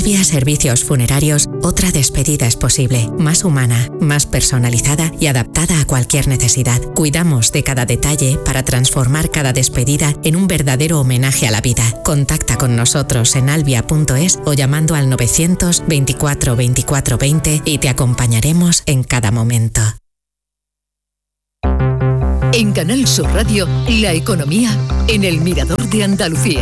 Albia Servicios Funerarios, otra despedida es posible, más humana, más personalizada y adaptada a cualquier necesidad. Cuidamos de cada detalle para transformar cada despedida en un verdadero homenaje a la vida. Contacta con nosotros en albia.es o llamando al 900 24 24 20 y te acompañaremos en cada momento. En Canal Sur Radio, la economía en el Mirador de Andalucía.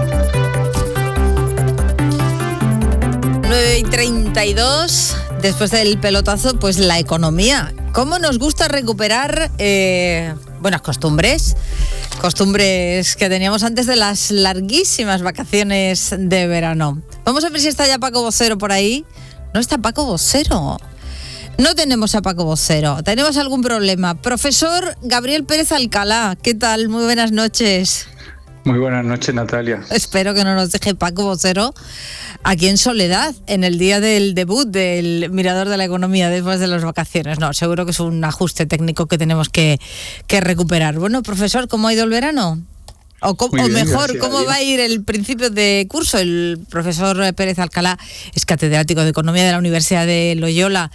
9:32, después del pelotazo, pues la economía. ¿Cómo nos gusta recuperar buenas costumbres? Costumbres que teníamos antes de las larguísimas vacaciones de verano. Vamos a ver si está ya Paco Vocero por ahí. No está Paco Vocero. No tenemos a Paco Vocero. ¿Tenemos algún problema? Profesor Gabriel Pérez Alcalá, ¿qué tal? Muy buenas noches. Muy buenas noches, Natalia. Espero que no nos deje Paco Vocero aquí en soledad, en el día del debut del Mirador de la Economía después de las vacaciones. No, seguro que es un ajuste técnico que tenemos que recuperar. Bueno, profesor, ¿cómo ha ido el verano? O mejor, ¿cómo va a ir el principio de curso? El profesor Pérez Alcalá es catedrático de Economía de la Universidad de Loyola.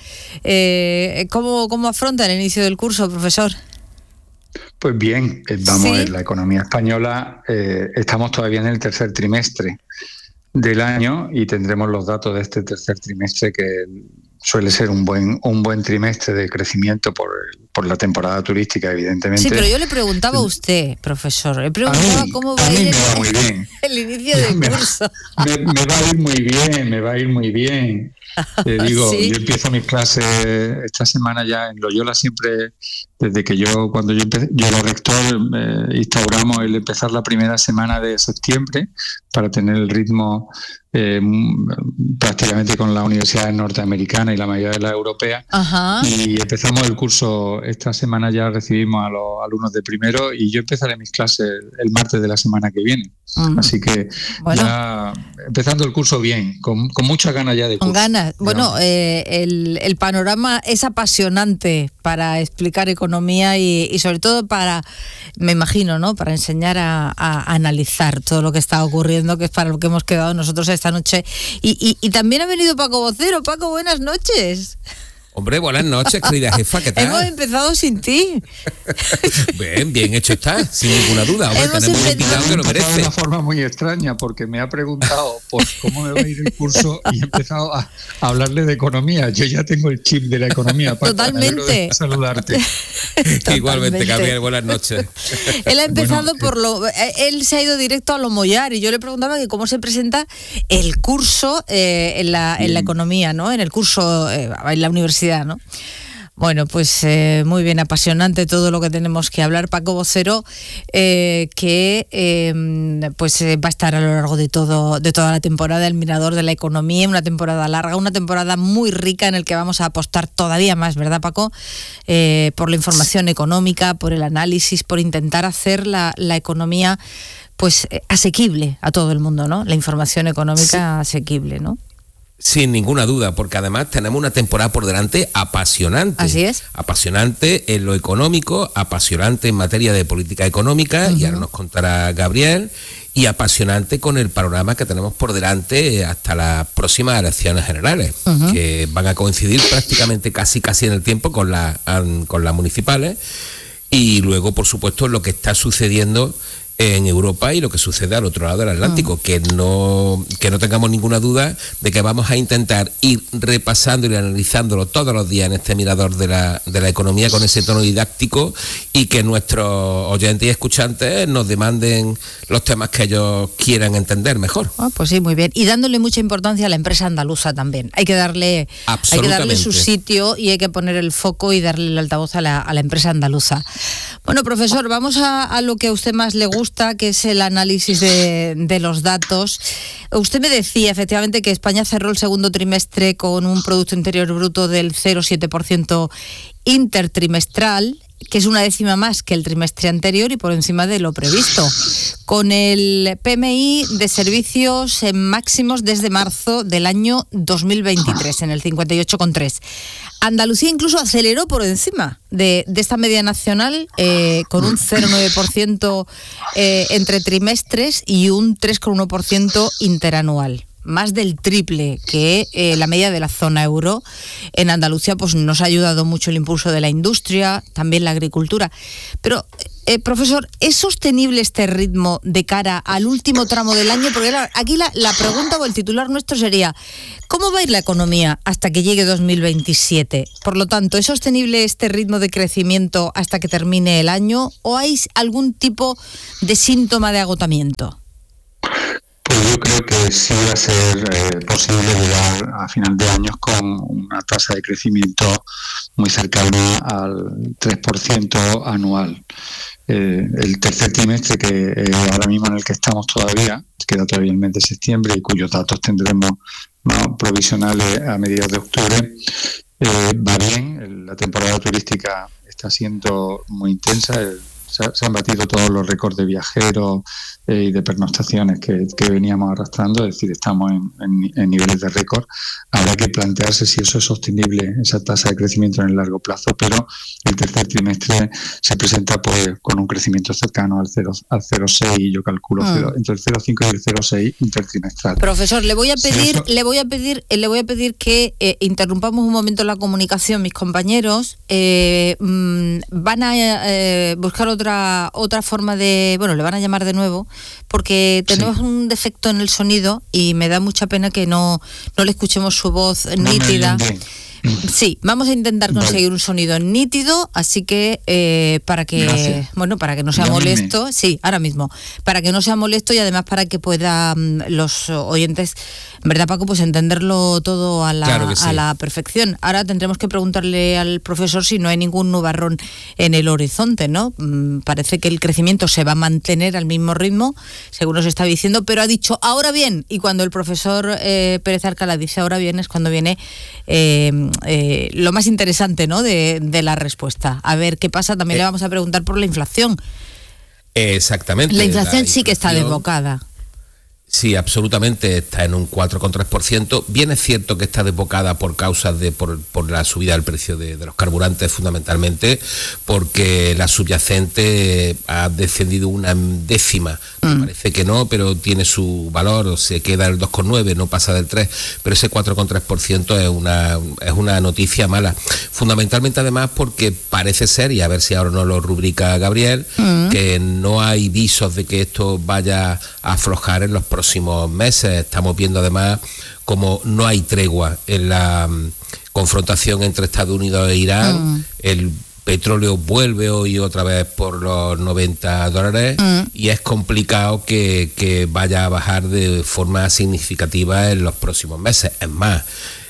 ¿Cómo afronta el inicio del curso, profesor? Pues bien, en la economía española estamos todavía en el tercer trimestre del año y tendremos los datos de este tercer trimestre, que suele ser un buen trimestre de crecimiento por la temporada turística, evidentemente. Sí, pero yo le preguntaba a usted, profesor, le preguntaba cómo va a ir el inicio del curso. Me va a ir muy bien. Te digo, ¿sí? Yo empiezo mis clases esta semana ya en Loyola. Siempre, desde que cuando yo era rector, instauramos el empezar la primera semana de septiembre para tener el ritmo prácticamente con las universidades norteamericanas y la mayoría de las europeas. Ajá. Y empezamos el curso esta semana, ya recibimos a los alumnos de primero y yo empezaré mis clases el martes de la semana que viene. Así que ya empezando el curso bien, con muchas ganas ya de curso. Con ganas. Bueno, el panorama es apasionante para explicar economía y sobre todo para, me imagino, ¿no?, para enseñar a analizar todo lo que está ocurriendo, que es para lo que hemos quedado nosotros esta noche. Y también ha venido Paco Vocero. Paco, buenas noches. Hombre, buenas noches, querida jefa, ¿qué tal? Hemos empezado sin ti. Bien hecho está, sin ninguna duda. Hombre, tenemos un invitado que lo merece. De una forma muy extraña, porque me ha preguntado por cómo me va a ir el curso y he empezado a hablarle de economía. Yo ya tengo el chip de la economía. Paco, totalmente. Saludarte. Igualmente, Gabriel, buenas noches. Él ha empezado él se ha ido directo a lo mollar y yo le preguntaba que cómo se presenta el curso en la economía, ¿no? En el curso en la universidad, ¿no? Bueno, pues muy bien, apasionante todo lo que tenemos que hablar. Paco Vocero, que va a estar a lo largo de toda la temporada el Mirador de la Economía, una temporada larga, una temporada muy rica en el que vamos a apostar todavía más, ¿verdad, Paco? Por la información económica, por el análisis, por intentar hacer la economía pues asequible a todo el mundo, ¿no? La información económica asequible, ¿no? Sin ninguna duda, porque además tenemos una temporada por delante apasionante. Así es. Apasionante en lo económico, apasionante en materia de política económica, y ahora nos contará Gabriel, y apasionante con el panorama que tenemos por delante hasta las próximas elecciones generales, que van a coincidir prácticamente casi en el tiempo con las municipales, y luego, por supuesto, lo que está sucediendo en Europa y lo que sucede al otro lado del Atlántico, que no tengamos ninguna duda de que vamos a intentar ir repasando y analizándolo todos los días en este Mirador de la Economía con ese tono didáctico, y que nuestros oyentes y escuchantes nos demanden los temas que ellos quieran entender mejor. Pues sí, muy bien. Y dándole mucha importancia a la empresa andaluza también. Hay que darle su sitio y hay que poner el foco y darle el altavoz a la empresa andaluza. Bueno, profesor, vamos a lo que a usted más le gusta, que es el análisis de los datos. Usted me decía efectivamente que España cerró el segundo trimestre con un Producto Interior Bruto del 0,7% intertrimestral, que es una décima más que el trimestre anterior y por encima de lo previsto, con el PMI de servicios en máximos desde marzo del año 2023, en el 58,3. Andalucía incluso aceleró por encima de esta media nacional, con un 0,9% entre trimestres y un 3,1% interanual. más del triple que la media de la zona euro. En Andalucía pues nos ha ayudado mucho el impulso de la industria, también la agricultura. Pero, profesor, ¿es sostenible este ritmo de cara al último tramo del año? Porque aquí la pregunta o el titular nuestro sería, ¿cómo va a ir la economía hasta que llegue 2027? Por lo tanto, ¿es sostenible este ritmo de crecimiento hasta que termine el año o hay algún tipo de síntoma de agotamiento? Pues yo creo que sí va a ser posible llegar a final de año con una tasa de crecimiento muy cercana al 3% anual. El tercer trimestre, que ahora mismo en el que estamos todavía, queda todavía el mes de septiembre y cuyos datos tendremos provisionales a mediados de octubre, va bien. La temporada turística está siendo muy intensa. Se han batido todos los récords de viajeros y de pernoctaciones que veníamos arrastrando, es decir, estamos en niveles de récord. Habrá que plantearse si eso es sostenible, esa tasa de crecimiento en el largo plazo, pero el tercer trimestre se presenta pues con un crecimiento cercano al 0,6, yo calculo entre el 0,5 y el 0,6 intertrimestral. Profesor, le voy a pedir que interrumpamos un momento la comunicación. Mis compañeros van a buscar otra forma de... Bueno, le van a llamar de nuevo porque tenemos un defecto en el sonido y me da mucha pena que no le escuchemos su voz nítida. Sí, vamos a intentar conseguir un sonido nítido, así que para que no sea molesto, sí, ahora mismo, para que no sea molesto y además para que puedan los oyentes, ¿verdad, Paco? Pues entenderlo todo a la perfección. Ahora tendremos que preguntarle al profesor si no hay ningún nubarrón en el horizonte, ¿no? Parece que el crecimiento se va a mantener al mismo ritmo, según nos está diciendo, pero ha dicho ahora bien, y cuando el profesor Pérez Alcalá dice ahora bien es cuando viene lo más interesante, ¿no? de la respuesta. A ver qué pasa. También le vamos a preguntar por la inflación. Exactamente. La inflación sí que está desbocada. Sí, absolutamente, está en un 4,3%. Bien es cierto que está desbocada por causas por la subida del precio de los carburantes, fundamentalmente, porque la subyacente ha descendido una décima. Parece que no, pero tiene su valor, se queda el 2,9, no pasa del 3, pero ese 4,3% es una noticia mala. Fundamentalmente, además, porque parece ser, y a ver si ahora nos lo rubrica Gabriel, que no hay visos de que esto vaya a aflojar en los próximos meses. Estamos viendo además como no hay tregua en la confrontación entre Estados Unidos e Irán. El petróleo vuelve hoy otra vez por los $90 y es complicado que vaya a bajar de forma significativa en los próximos meses. Es más,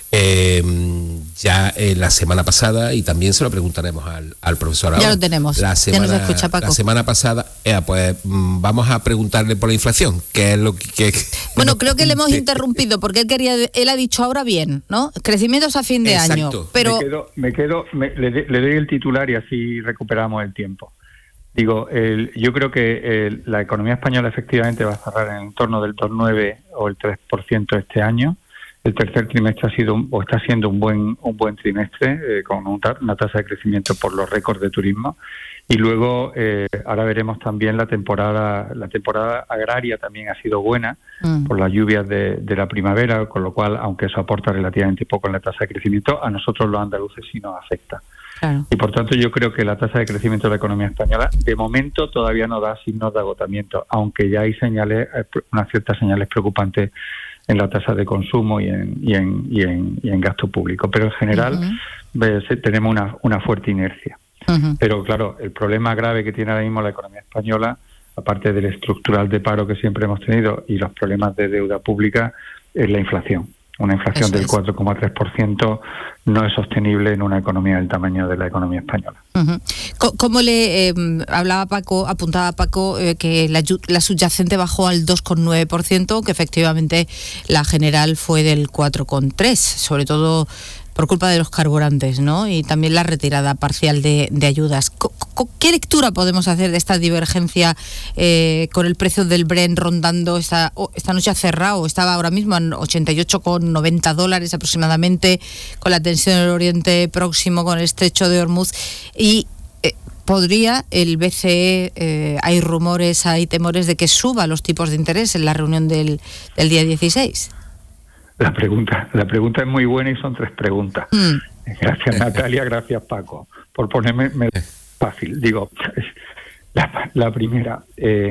ya la semana pasada, y también se lo preguntaremos al profesor ahora. Ya lo tenemos, ya nos escucha Paco. La semana pasada, pues vamos a preguntarle por la inflación, que es lo que... Bueno, creo que le hemos interrumpido, porque él ha dicho ahora bien, ¿no? Crecimientos a fin de año, pero... Le doy el titular y así recuperamos el tiempo. Digo, yo creo que la economía española efectivamente va a cerrar en torno del 2,9 o el 3% este año. El tercer trimestre está siendo un buen trimestre con una tasa de crecimiento por los récords de turismo, y luego ahora veremos también la temporada agraria también ha sido buena por las lluvias de la primavera, con lo cual, aunque eso aporta relativamente poco en la tasa de crecimiento, a nosotros los andaluces sí nos afecta. Claro. Y por tanto yo creo que la tasa de crecimiento de la economía española de momento todavía no da signos de agotamiento, aunque ya hay unas ciertas señales preocupantes en la tasa de consumo y en gasto público, pero en general tenemos una fuerte inercia. Pero claro, el problema grave que tiene ahora mismo la economía española, aparte del estructural de paro que siempre hemos tenido y los problemas de deuda pública, es la inflación. Una inflación del 4,3% no es sostenible en una economía del tamaño de la economía española. ¿Cómo le apuntaba Paco que la subyacente bajó al 2,9%, que efectivamente la general fue del 4,3%, sobre todo por culpa de los carburantes, ¿no? Y también la retirada parcial de ayudas. ¿Qué lectura podemos hacer de esta divergencia con el precio del Brent rondando esta noche ha cerrado, estaba ahora mismo en $88,90 aproximadamente, con la tensión en el Oriente Próximo, con el estrecho de Hormuz, y podría el BCE, hay rumores, hay temores de que suba los tipos de interés en la reunión del día 16? La pregunta es muy buena y son 3 preguntas. Gracias, Natalia, gracias, Paco, por ponerme fácil. Digo, la primera,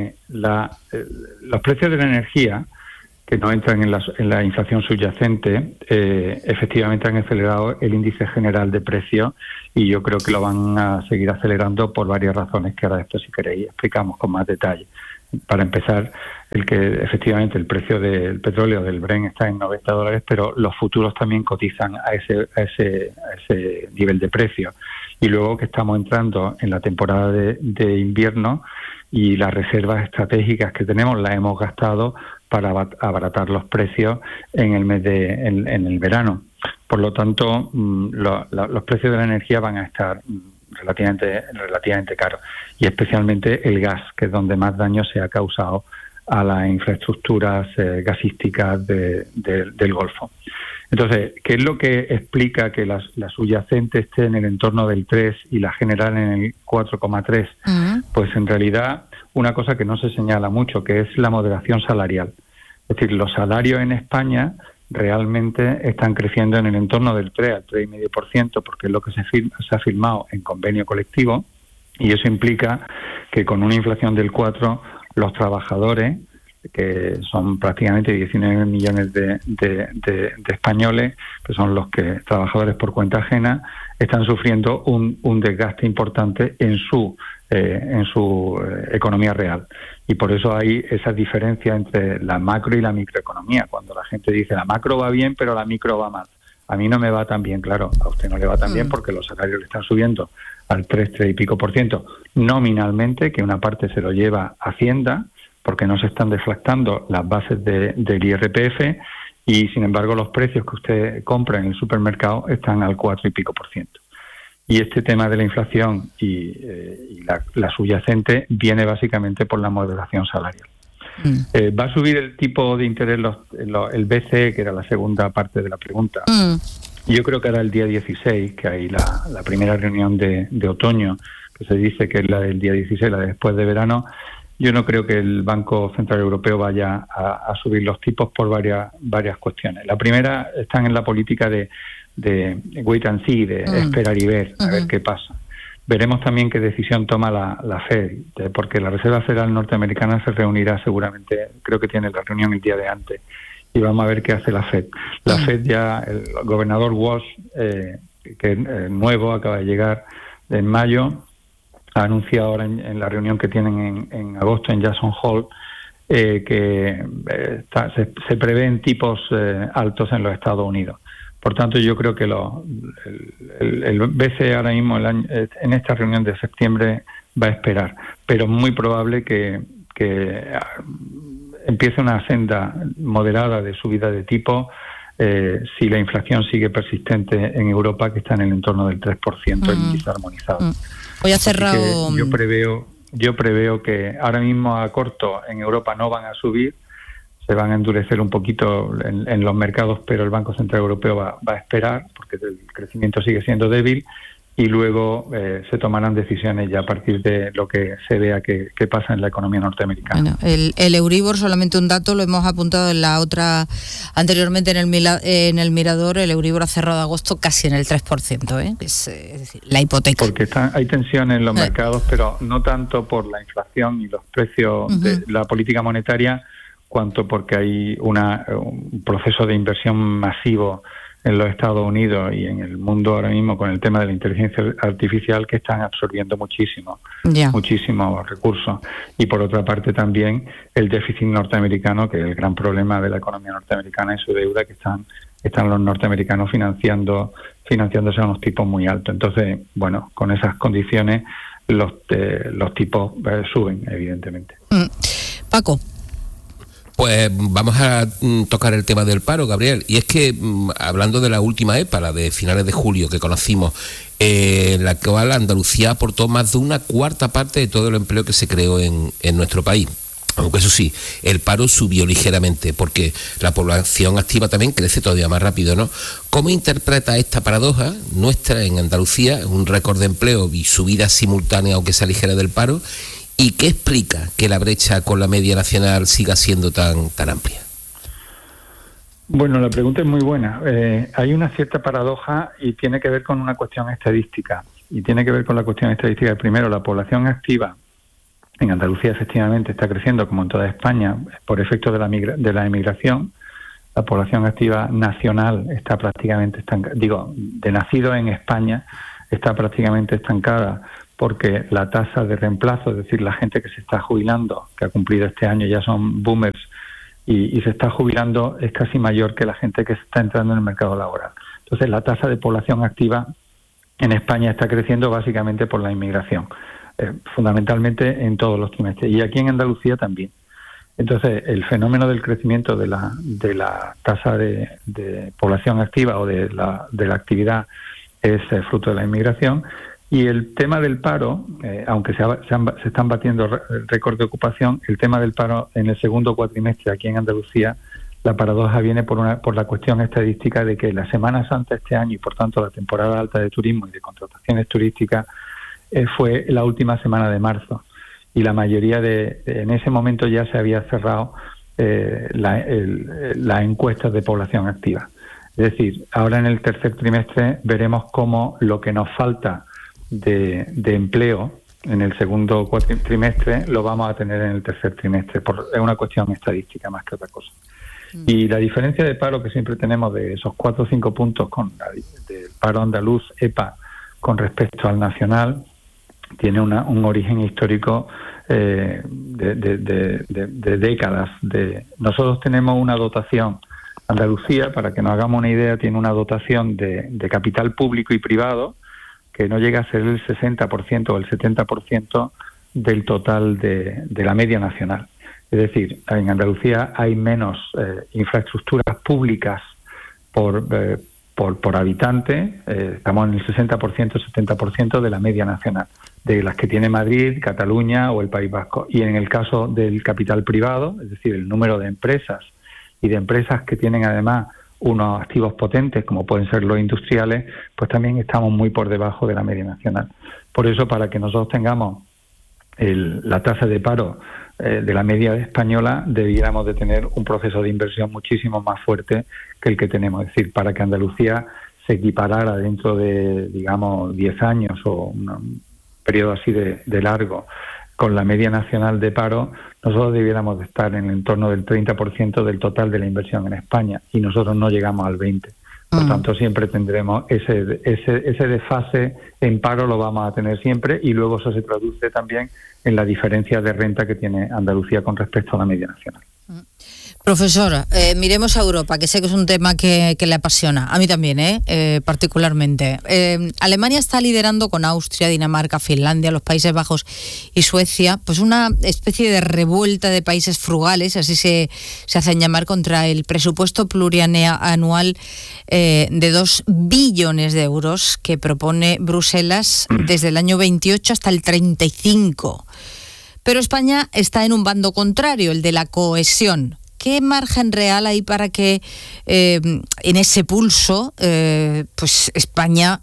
los precios de la energía que no entran en la inflación subyacente, efectivamente han acelerado el índice general de precios y yo creo que lo van a seguir acelerando por varias razones que ahora después, si queréis, explicamos con más detalle. Para empezar, efectivamente el precio del petróleo, del Brent, está en $90, pero los futuros también cotizan a ese nivel de precio. Y luego que estamos entrando en la temporada de invierno y las reservas estratégicas que tenemos las hemos gastado para abaratar los precios en el verano. Por lo tanto, los precios de la energía van a estar relativamente caros, y especialmente el gas, que es donde más daño se ha causado a las infraestructuras gasísticas del Golfo. Entonces, ¿qué es lo que explica que la subyacente esté en el entorno del 3 y la general en el 4,3? Pues en realidad una cosa que no se señala mucho, que es la moderación salarial. Es decir, los salarios en España realmente están creciendo en el entorno del 3 al 3,5%, porque es lo que se ha firmado en convenio colectivo, y eso implica que con una inflación del 4, los trabajadores, que son prácticamente 19 millones de españoles, que son los trabajadores por cuenta ajena, están sufriendo un desgaste importante en su economía real. Y por eso hay esa diferencia entre la macro y la microeconomía. Cuando la gente dice la macro va bien, pero la micro va mal. A mí no me va tan bien, claro, a usted no le va tan bien porque los salarios le están subiendo al 3 y pico por ciento nominalmente, que una parte se lo lleva Hacienda, porque no se están deflactando las bases del IRPF, y sin embargo los precios que usted compra en el supermercado están al 4 y pico por ciento. Y este tema de la inflación y la subyacente viene básicamente por la moderación salarial. Va a subir el tipo de interés, el BCE, que era la segunda parte de la pregunta. Yo creo que era el día 16, que hay la primera reunión de otoño, que se dice que es la del día 16, la de después de verano. Yo no creo que el Banco Central Europeo vaya a subir los tipos por varias cuestiones. La primera está en la política de wait and see, de esperar y ver, a ver qué pasa. Veremos también qué decisión toma la Fed, porque la Reserva Federal norteamericana se reunirá seguramente, creo que tiene la reunión el día de antes, y vamos a ver qué hace la Fed. La Fed ya, el gobernador Walsh, que es nuevo, acaba de llegar en mayo, ha anunciado ahora en la reunión que tienen en agosto en Jackson Hole, que se prevén tipos altos en los Estados Unidos. Por tanto, yo creo que el BCE ahora mismo en esta reunión de septiembre va a esperar, pero es muy probable que empiece una senda moderada de subida de tipo si la inflación sigue persistente en Europa, que está en el entorno del 3%, el índice armonizado. Hoy ha cerrado. Yo preveo que ahora mismo a corto en Europa no van a subir, se van a endurecer un poquito en los mercados, pero el Banco Central Europeo va a esperar, porque el crecimiento sigue siendo débil, y luego se tomarán decisiones ya a partir de lo que se vea que pasa en la economía norteamericana. Bueno, el Euribor, solamente un dato, lo hemos apuntado en la otra, anteriormente en el Mirador, el Euribor ha cerrado agosto casi en el 3%, es decir, la hipoteca. Porque hay tensión en los mercados, pero no tanto por la inflación y los precios de la política monetaria, cuanto porque hay un proceso de inversión masivo en los Estados Unidos y en el mundo ahora mismo con el tema de la inteligencia artificial, que están absorbiendo muchísimos recursos. Y por otra parte también el déficit norteamericano, que es el gran problema de la economía norteamericana, y su deuda, que están los norteamericanos financiándose a unos tipos muy altos. Entonces, bueno, con esas condiciones los tipos suben, evidentemente. Paco. Pues vamos a tocar el tema del paro, Gabriel. Y es que, hablando de la última EPA, la de finales de julio que conocimos, la cual Andalucía aportó más de una cuarta parte de todo el empleo que se creó en nuestro país. Aunque eso sí, el paro subió ligeramente porque la población activa también crece todavía más rápido, ¿no? ¿Cómo interpreta esta paradoja nuestra en Andalucía, un récord de empleo y subida simultánea, aunque sea ligera, del paro? ¿Y qué explica que la brecha con la media nacional siga siendo tan amplia? Bueno, la pregunta es muy buena. Hay una cierta paradoja y tiene que ver con una cuestión estadística. Y tiene que ver con la cuestión estadística. Primero, la población activa en Andalucía efectivamente está creciendo, como en toda España, por efecto de la emigración. La población activa nacional está prácticamente estancada. De nacido en España está prácticamente estancada porque la tasa de reemplazo, es decir, la gente que se está jubilando, que ha cumplido este año, ya son boomers, y se está jubilando, es casi mayor que la gente que se está entrando en el mercado laboral. Entonces, la tasa de población activa en España está creciendo básicamente por la inmigración, fundamentalmente en todos los trimestres, y aquí en Andalucía también. Entonces, el fenómeno del crecimiento de la tasa de población activa o de la actividad es fruto de la inmigración. Y el tema del paro, aunque se están batiendo récords de ocupación, el tema del paro en el segundo cuatrimestre aquí en Andalucía, la paradoja viene por la cuestión estadística de que la Semana Santa este año y por tanto la temporada alta de turismo y de contrataciones turísticas fue la última semana de marzo. Y la mayoría en ese momento ya se había cerrado las encuestas de población activa. Es decir, ahora en el tercer trimestre veremos cómo lo que nos falta de empleo en el segundo trimestre lo vamos a tener en el tercer trimestre. Es una cuestión estadística más que otra cosa. Y la diferencia de paro que siempre tenemos de esos 4 o 5 puntos del paro andaluz, EPA, con respecto al nacional, tiene un origen histórico de décadas. Nosotros tenemos una dotación, Andalucía, para que nos hagamos una idea, tiene una dotación de capital público y privado que no llega a ser el 60% o el 70% del total de la media nacional. Es decir, en Andalucía hay menos infraestructuras públicas por habitante, estamos en el 60%, 70% de la media nacional, de las que tiene Madrid, Cataluña o el País Vasco. Y en el caso del capital privado, es decir, el número de empresas y de empresas que tienen además unos activos potentes, como pueden ser los industriales, pues también estamos muy por debajo de la media nacional. Por eso, para que nosotros tengamos la tasa de paro de la media española, debiéramos de tener un proceso de inversión muchísimo más fuerte que el que tenemos. Es decir, para que Andalucía se equiparara dentro de, digamos, 10 años o un periodo así de largo con la media nacional de paro, nosotros debiéramos de estar en el entorno del 30% del total de la inversión en España y nosotros no llegamos al 20%. Por tanto, siempre tendremos ese desfase en paro, lo vamos a tener siempre, y luego eso se traduce también en la diferencia de renta que tiene Andalucía con respecto a la media nacional. Profesor, miremos a Europa, que sé que es un tema que le apasiona, a mí también, particularmente. Alemania está liderando con Austria, Dinamarca, Finlandia, los Países Bajos y Suecia, pues una especie de revuelta de países frugales, así se hacen llamar, contra el presupuesto plurianual de 2 billones de euros que propone Bruselas desde el año 28 hasta el 35. Pero España está en un bando contrario, el de la cohesión. ¿Qué margen real hay para que en ese pulso pues España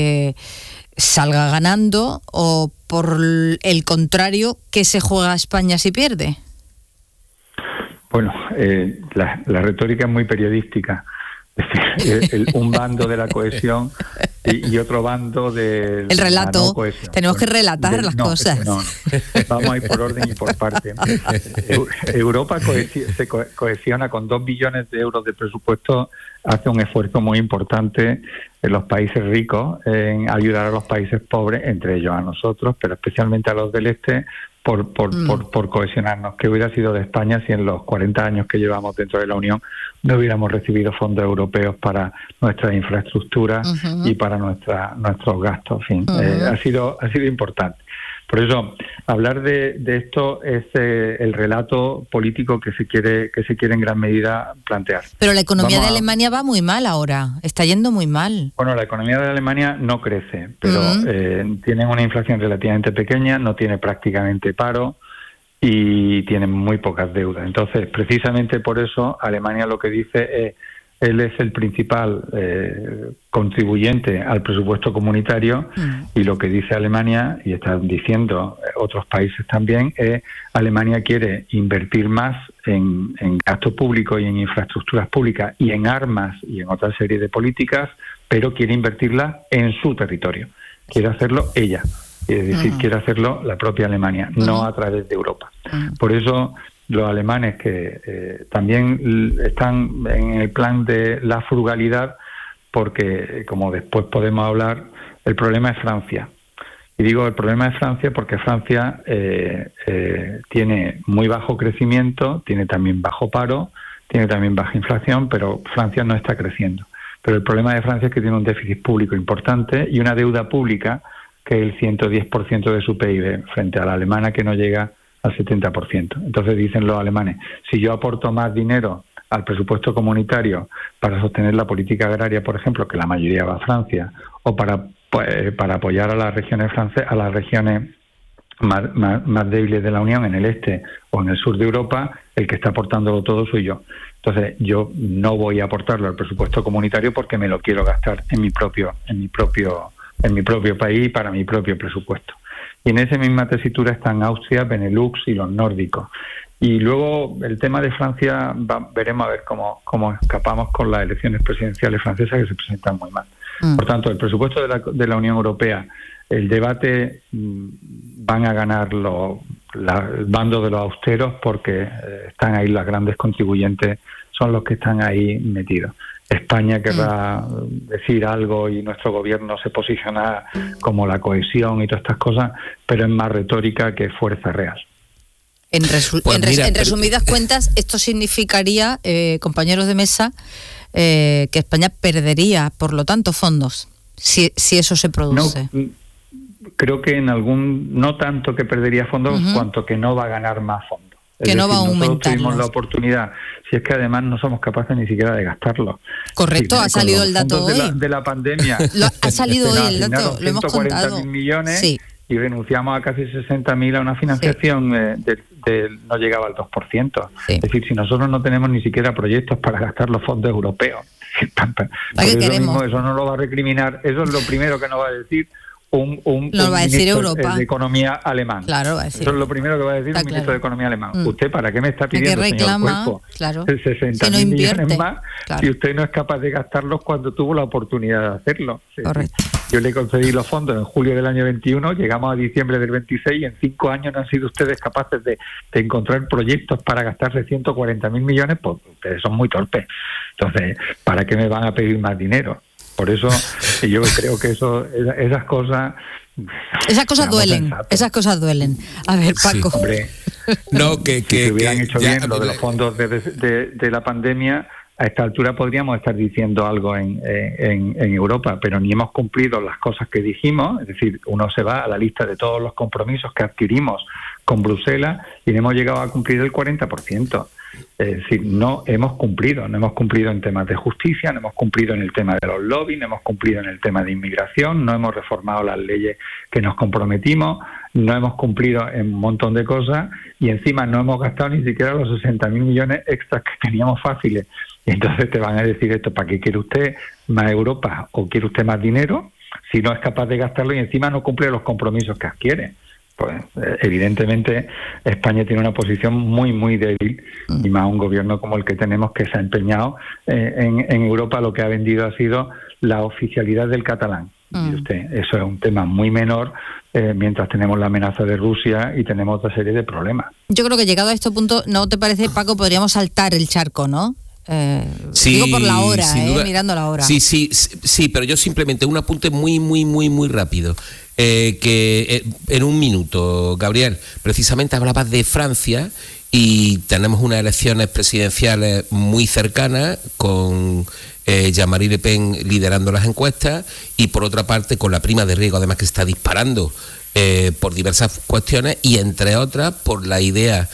salga ganando, o por el contrario, qué se juega España si pierde? Bueno, la retórica es muy periodística. Es decir, un bando de la cohesión y otro bando de el relato. La no cohesión. Tenemos que relatar las cosas. No. Vamos a ir por orden y por parte. Europa se cohesiona con 2 billones de euros de presupuesto, hace un esfuerzo muy importante en los países ricos en ayudar a los países pobres, entre ellos a nosotros, pero especialmente a los del este, por cohesionarnos. ¿Qué hubiera sido de España si en los 40 años que llevamos dentro de la Unión no hubiéramos recibido fondos europeos para nuestras infraestructuras y para nuestros gastos? En fin, ha sido importante. Por eso, hablar de esto es el relato político que se quiere en gran medida plantear. Pero la economía de Alemania va muy mal ahora, está yendo muy mal. Bueno, la economía de Alemania no crece, pero tienen una inflación relativamente pequeña, no tiene prácticamente paro y tienen muy pocas deudas. Entonces, precisamente por eso, Alemania lo que dice es: Él es el principal contribuyente al presupuesto comunitario y lo que dice Alemania, y están diciendo otros países también, es Alemania quiere invertir más en gasto público y en infraestructuras públicas y en armas y en otra serie de políticas, pero quiere invertirlas en su territorio. Quiere hacerlo ella, es decir, quiere hacerlo la propia Alemania, no a través de Europa. Por eso los alemanes que también están en el plan de la frugalidad, porque como después podemos hablar, el problema es Francia. Y digo el problema es Francia porque Francia tiene muy bajo crecimiento, tiene también bajo paro, tiene también baja inflación, pero Francia no está creciendo. Pero el problema de Francia es que tiene un déficit público importante y una deuda pública que es el 110% de su PIB, frente a la alemana que no llega al 70%. Entonces dicen los alemanes, si yo aporto más dinero al presupuesto comunitario para sostener la política agraria, por ejemplo, que la mayoría va a Francia, o para apoyar a las regiones a las regiones más débiles de la Unión en el este o en el sur de Europa, el que está aportándolo todo soy yo. Entonces yo no voy a aportarlo al presupuesto comunitario porque me lo quiero gastar en mi propio país y para mi propio presupuesto. Y en esa misma tesitura están Austria, Benelux y los nórdicos. Y luego el tema de Francia, veremos a ver cómo escapamos con las elecciones presidenciales francesas que se presentan muy mal. Por tanto, el presupuesto de la Unión Europea, el debate van a ganar el bando de los austeros porque están ahí las grandes contribuyentes, son los que están ahí metidos. España querrá decir algo y nuestro gobierno se posiciona como la cohesión y todas estas cosas, pero es más retórica que fuerza real. En resumidas cuentas, esto significaría, compañeros de mesa, que España perdería, por lo tanto, fondos, si eso se produce. No, creo que no tanto que perdería fondos, cuanto que no va a ganar más fondos. Que no va a aumentar. Nosotros tuvimos la oportunidad, si es que además no somos capaces ni siquiera de gastarlo. Correcto, ha salido el dato hoy. De la pandemia. Ha salido hoy el dato, lo hemos contado. 140.000 millones y renunciamos a casi 60.000 a una financiación no llegaba al 2%. Sí. Es decir, si nosotros no tenemos ni siquiera proyectos para gastar los fondos europeos, eso no lo va a recriminar, eso es lo primero que nos va a decir un va a decir Europa. De Economía alemán. Claro, va a decir. Eso es lo primero que va a decir un ministro de Economía alemán. ¿Usted para qué me está pidiendo, señor Cuerpo, 60.000 millones más si usted no es capaz de gastarlos cuando tuvo la oportunidad de hacerlo? Correcto. Yo le concedí los fondos en julio del año 21, llegamos a diciembre del 26 y en 5 años no han sido ustedes capaces de encontrar proyectos para gastarse 140.000 millones, pues ustedes son muy torpes. Entonces, ¿para qué me van a pedir más dinero? Por eso yo creo que esas cosas... Esas cosas duelen. A ver, Paco. Sí, hombre, si se hubieran hecho bien lo de los fondos de la pandemia, a esta altura podríamos estar diciendo algo en Europa, pero ni hemos cumplido las cosas que dijimos. Es decir, uno se va a la lista de todos los compromisos que adquirimos con Bruselas y no hemos llegado a cumplir el 40%. Es decir, no hemos cumplido en temas de justicia, no hemos cumplido en el tema de los lobbies, no hemos cumplido en el tema de inmigración, no hemos reformado las leyes que nos comprometimos, no hemos cumplido en un montón de cosas y encima no hemos gastado ni siquiera los 60.000 millones extras que teníamos fáciles. Y entonces te van a decir esto, ¿para qué quiere usted más Europa o quiere usted más dinero si no es capaz de gastarlo y encima no cumple los compromisos que adquiere? Pues evidentemente España tiene una posición muy, muy débil y más un gobierno como el que tenemos que se ha empeñado. En Europa lo que ha vendido ha sido la oficialidad del catalán. Y eso es un tema muy menor mientras tenemos la amenaza de Rusia y tenemos otra serie de problemas. Yo creo que llegado a este punto, ¿no te parece, Paco, podríamos saltar el charco, no? Digo por la hora, mirando la hora. Sí, pero yo simplemente un apunte muy, muy, muy, muy rápido. Que en un minuto, Gabriel, precisamente hablabas de Francia y tenemos unas elecciones presidenciales muy cercanas con Jean-Marie Le Pen liderando las encuestas y por otra parte con la prima de riesgo además que se está disparando por diversas cuestiones y entre otras por la idea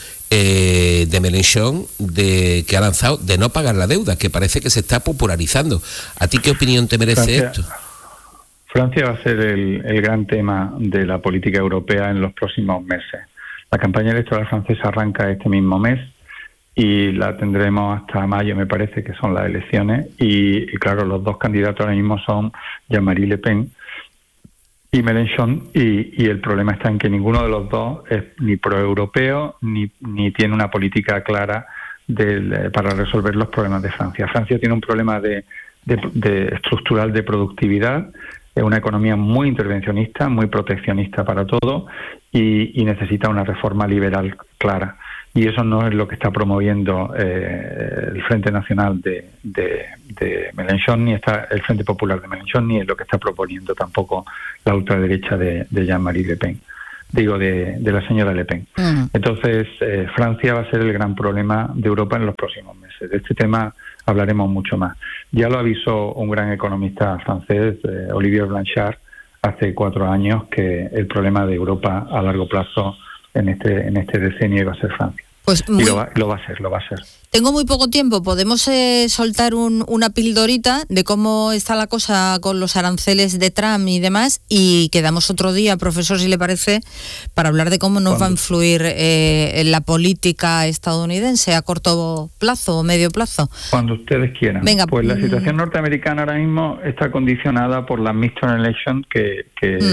de Mélenchon que ha lanzado de no pagar la deuda, que parece que se está popularizando. ¿A ti qué opinión te merece esto? Francia va a ser el gran tema de la política europea en los próximos meses. La campaña electoral francesa arranca este mismo mes y la tendremos hasta mayo, me parece, que son las elecciones. Y claro, los dos candidatos ahora mismo son Jean-Marie Le Pen y Mélenchon, y el problema está en que ninguno de los dos es ni proeuropeo ni tiene una política clara para resolver los problemas de Francia. Francia tiene un problema de estructural de productividad, es una economía muy intervencionista, muy proteccionista para todo, y necesita una reforma liberal clara. Y eso no es lo que está promoviendo el Frente Nacional de Mélenchon, ni el Frente Popular de Mélenchon, ni es lo que está proponiendo tampoco la ultraderecha de Jean-Marie Le Pen, de la señora Le Pen. Entonces, Francia va a ser el gran problema de Europa en los próximos meses. De este tema hablaremos mucho más. Ya lo avisó un gran economista francés, Olivier Blanchard, hace 4 años, que el problema de Europa a largo plazo en este decenio iba a ser Francia. Pues y lo va a ser. Tengo muy poco tiempo. ¿Podemos soltar una pildorita de cómo está la cosa con los aranceles de Trump y demás? Y quedamos otro día, profesor, si le parece, para hablar de cómo nos va a influir en la política estadounidense a corto plazo o medio plazo. Cuando ustedes quieran. Venga. Pues la situación norteamericana ahora mismo está condicionada por la midterm election que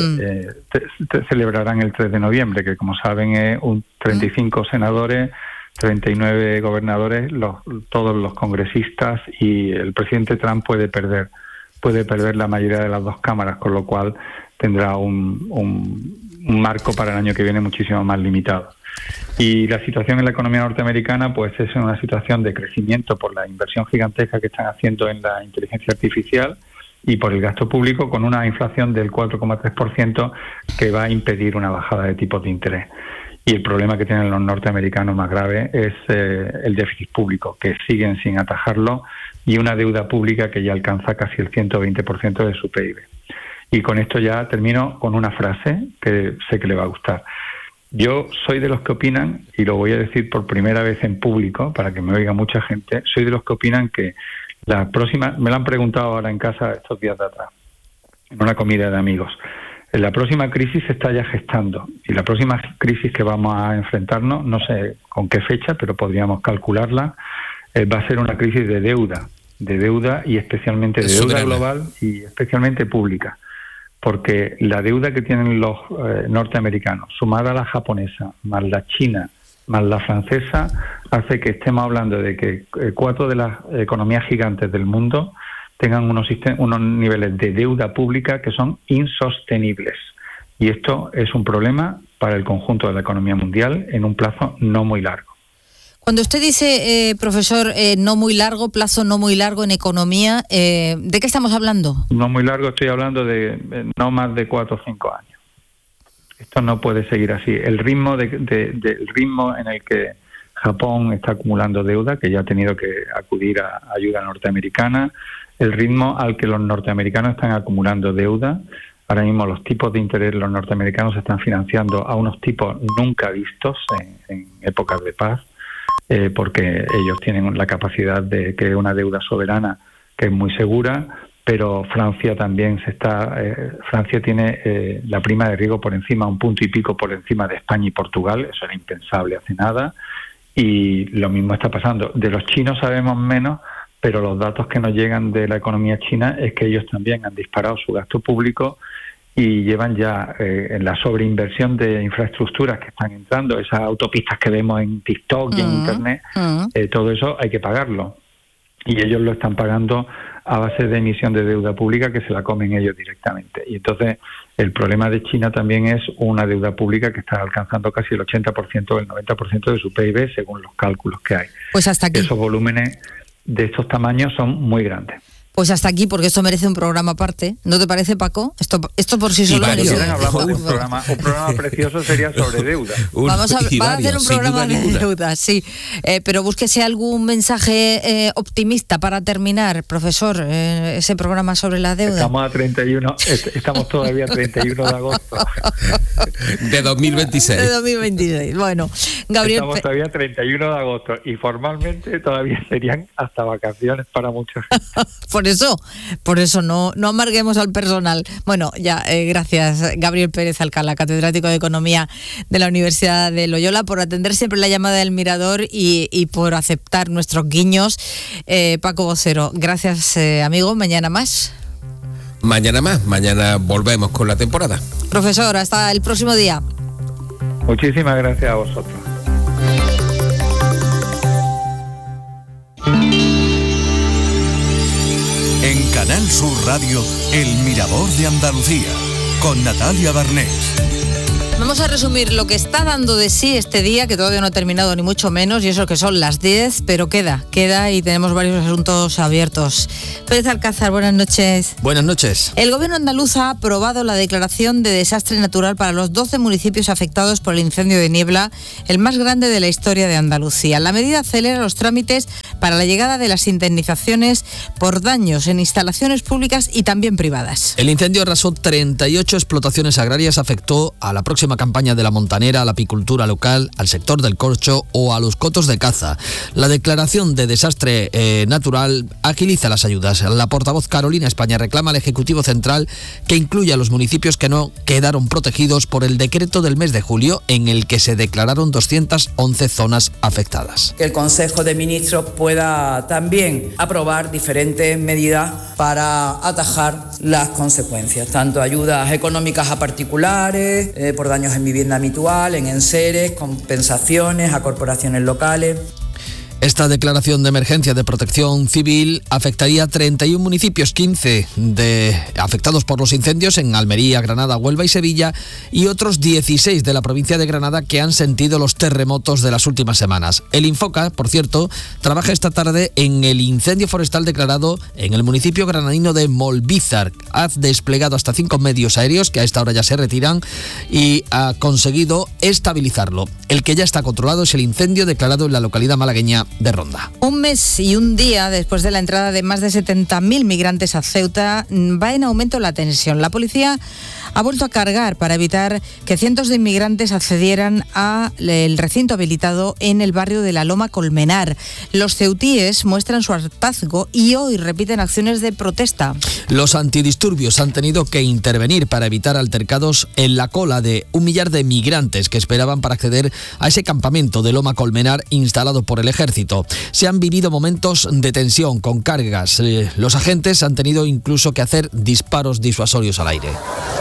celebrarán el 3 de noviembre, que como saben es 35 senadores, 39 gobernadores, todos los congresistas, y el presidente Trump puede perder la mayoría de las dos cámaras, con lo cual tendrá un marco para el año que viene muchísimo más limitado. Y la situación en la economía norteamericana pues es una situación de crecimiento por la inversión gigantesca que están haciendo en la inteligencia artificial y por el gasto público, con una inflación del 4,3% que va a impedir una bajada de tipos de interés. Y el problema que tienen los norteamericanos más grave es el déficit público, que siguen sin atajarlo, y una deuda pública que ya alcanza casi el 120% de su PIB. Y con esto ya termino con una frase que sé que le va a gustar. Yo soy de los que opinan, y lo voy a decir por primera vez en público para que me oiga mucha gente, soy de los que opinan que la próxima, me lo han preguntado ahora en casa estos días de atrás, en una comida de amigos, la próxima crisis se está ya gestando, y la próxima crisis que vamos a enfrentarnos, no sé con qué fecha, pero podríamos calcularla, va a ser una crisis de deuda y especialmente de deuda global y especialmente pública, porque la deuda que tienen los norteamericanos, sumada a la japonesa, más la china, más la francesa, hace que estemos hablando de que 4 de las economías gigantes del mundo tengan unos niveles de deuda pública que son insostenibles. Y esto es un problema para el conjunto de la economía mundial en un plazo no muy largo. Cuando usted dice, profesor, no muy largo, plazo no muy largo en economía, ¿de qué estamos hablando? No muy largo, estoy hablando de no más de 4 o 5 años. Esto no puede seguir así. El ritmo del ritmo en el que Japón está acumulando deuda, que ya ha tenido que acudir a ayuda norteamericana, el ritmo al que los norteamericanos están acumulando deuda. Ahora mismo los tipos de interés, los norteamericanos se están financiando a unos tipos nunca vistos en épocas de paz, porque ellos tienen la capacidad de que una deuda soberana que es muy segura, pero Francia también Francia tiene la prima de riesgo por encima, 1 punto y pico por encima de España y Portugal. Eso era impensable hace nada, y lo mismo está pasando. De los chinos sabemos menos, pero los datos que nos llegan de la economía china es que ellos también han disparado su gasto público y llevan ya en la sobreinversión de infraestructuras que están entrando, esas autopistas que vemos en TikTok y en Internet, todo eso hay que pagarlo. Y ellos lo están pagando a base de emisión de deuda pública que se la comen ellos directamente. Y entonces el problema de China también es una deuda pública que está alcanzando casi el 80% o el 90% de su PIB según los cálculos que hay. Pues hasta aquí. Esos volúmenes de estos tamaños son muy grandes. Pues hasta aquí, porque esto merece un programa aparte. ¿No te parece, Paco? Esto por sí solo merece. Hablamos de un programa precioso sería sobre deuda. Vamos a hacer un programa de deuda, sí. Pero búsquese algún mensaje optimista para terminar, profesor, ese programa sobre la deuda. Estamos todavía a 31 de agosto. De 2026. De 2026, bueno. Gabriel, estamos todavía a 31 de agosto y formalmente todavía serían hasta vacaciones para mucha gente. Por eso no amarguemos al personal. Bueno, ya, gracias Gabriel Pérez Alcalá, catedrático de Economía de la Universidad de Loyola, por atender siempre la llamada del Mirador y por aceptar nuestros guiños. Paco Vocero, gracias amigo, mañana más. Mañana volvemos con la temporada. Profesor, hasta el próximo día. Muchísimas gracias a vosotros. En Canal Sur Radio, El Mirador de Andalucía, con Natalia Barnés. Vamos a resumir lo que está dando de sí este día, que todavía no ha terminado ni mucho menos, y eso que son las 10, pero queda y tenemos varios asuntos abiertos. Pérez Alcázar, buenas noches. Buenas noches. El gobierno andaluz ha aprobado la declaración de desastre natural para los 12 municipios afectados por el incendio de Niebla, el más grande de la historia de Andalucía. La medida acelera los trámites para la llegada de las indemnizaciones por daños en instalaciones públicas y también privadas. El incendio arrasó 38 explotaciones agrarias, afectó a la próxima campaña de la montanera, a la apicultura local, al sector del corcho o a los cotos de caza. La declaración de desastre natural agiliza las ayudas. La portavoz Carolina España reclama al Ejecutivo Central que incluya a los municipios que no quedaron protegidos por el decreto del mes de julio en el que se declararon 211 zonas afectadas. Que el Consejo de Ministros pueda también aprobar diferentes medidas para atajar las consecuencias, tanto ayudas económicas a particulares, por daños en vivienda habitual, en enseres, compensaciones a corporaciones locales. Esta declaración de emergencia de protección civil afectaría a 31 municipios, 15 afectados por los incendios en Almería, Granada, Huelva y Sevilla, y otros 16 de la provincia de Granada que han sentido los terremotos de las últimas semanas. El Infoca, por cierto, trabaja esta tarde en el incendio forestal declarado en el municipio granadino de Molvízar. Ha desplegado hasta 5 medios aéreos que a esta hora ya se retiran y ha conseguido estabilizarlo. El que ya está controlado es el incendio declarado en la localidad malagueña de Ronda. Un mes y un día después de la entrada de más de 70.000 migrantes a Ceuta, va en aumento la tensión. La policía ha vuelto a cargar para evitar que cientos de inmigrantes accedieran al recinto habilitado en el barrio de la Loma Colmenar. Los ceutíes muestran su hartazgo y hoy repiten acciones de protesta. Los antidisturbios han tenido que intervenir para evitar altercados en la cola de 1 millar de migrantes que esperaban para acceder a ese campamento de Loma Colmenar instalado por el ejército. Se han vivido momentos de tensión con cargas. Los agentes han tenido incluso que hacer disparos disuasorios al aire.